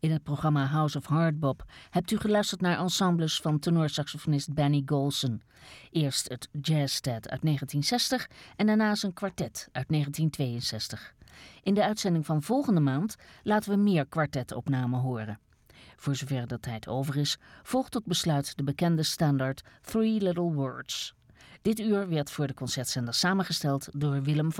In het programma House of Hardbop hebt u geluisterd naar ensembles van tenorsaxofonist Benny Golson. Eerst het Jazztet uit 1960 en daarna zijn kwartet uit 1962. In de uitzending van volgende maand laten we meer kwartetopnamen horen. Voor zover de tijd over is, volgt tot besluit de bekende standaard Three Little Words. Dit uur werd voor de concertzender samengesteld door Willem van